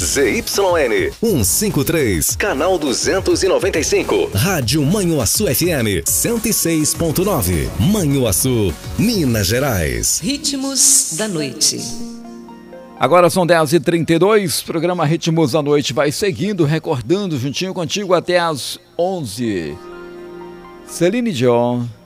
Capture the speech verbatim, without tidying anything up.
Z Y N cento e cinquenta e três, canal duzentos e noventa e cinco. Rádio Manhuaçu F M cento e seis ponto nove. Manhuaçu, Minas Gerais. Ritmos da noite. Agora são dez e trinta e dois, programa Ritmos da Noite vai seguindo, recordando juntinho contigo até as onze. Celine Dion.